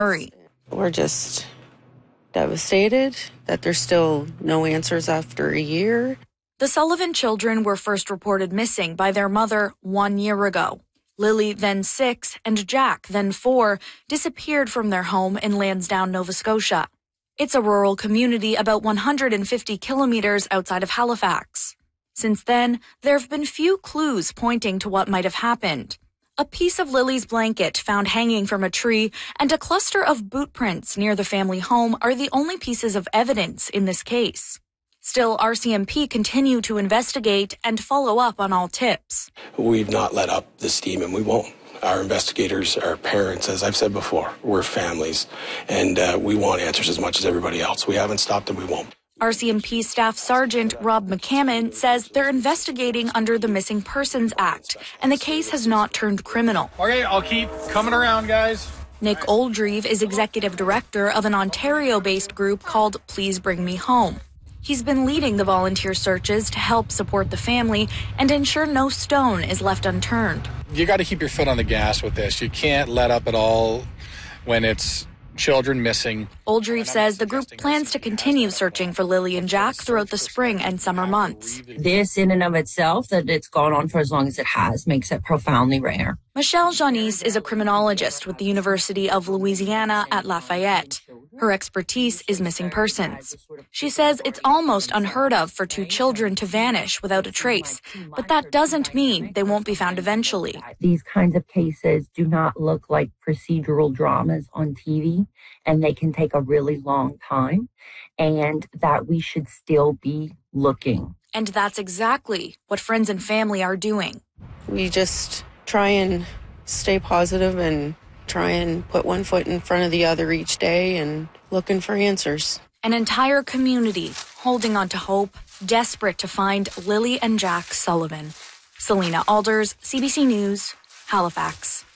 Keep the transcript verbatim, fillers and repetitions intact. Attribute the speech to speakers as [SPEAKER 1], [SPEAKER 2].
[SPEAKER 1] We're just devastated that there's still no answers after a year.
[SPEAKER 2] The Sullivan children were first reported missing by their mother one year ago. Lily, then six, and Jack, then four, disappeared from their home in Lansdowne, Nova Scotia. It's a rural community about one hundred fifty kilometers outside of Halifax. Since then, there have been few clues pointing to what might have happened. A piece of Lily's blanket found hanging from a tree and a cluster of boot prints near the family home are the only pieces of evidence in this case. Still, R C M P continue to investigate and follow up on all tips.
[SPEAKER 3] We've not let up the steam, and we won't. Our investigators, our parents, as I've said before, we're families, and uh, we want answers as much as everybody else. We haven't stopped and we won't.
[SPEAKER 2] R C M P Staff Sergeant Rob McCammon says they're investigating under the Missing Persons Act, and the case has not turned criminal.
[SPEAKER 4] Okay, I'll keep coming around, guys.
[SPEAKER 2] Nick Oldreeve is executive director of an Ontario-based group called Please Bring Me Home. He's been leading the volunteer searches to help support the family and ensure no stone is left unturned.
[SPEAKER 4] You got to keep your foot on the gas with this. You can't let up at all when it's children missing.
[SPEAKER 2] Oldreeve says the group plans to continue searching for Lily and Jack throughout the spring and summer months.
[SPEAKER 5] This in and of itself, that it's gone on for as long as it has, makes it profoundly rare.
[SPEAKER 2] Michelle Janice is a criminologist with the University of Louisiana at Lafayette. Her expertise is missing persons. She says it's almost unheard of for two children to vanish without a trace, but that doesn't mean they won't be found eventually.
[SPEAKER 5] These kinds of cases do not look like procedural dramas on T V, and they can take a really long time, and that we should still be looking.
[SPEAKER 2] And that's exactly what friends and family are doing.
[SPEAKER 1] We just try and stay positive and try and put one foot in front of the other each day and looking for answers.
[SPEAKER 2] An entire community holding on to hope, desperate to find Lily and Jack Sullivan. Selena Alders, C B C News, Halifax.